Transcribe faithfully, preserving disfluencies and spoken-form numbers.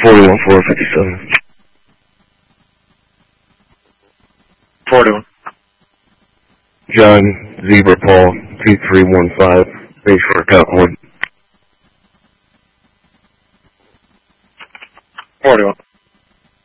forty-one four fifty-seven. forty-one. John Zebra Paul two three one five. Base for account one. forty-one.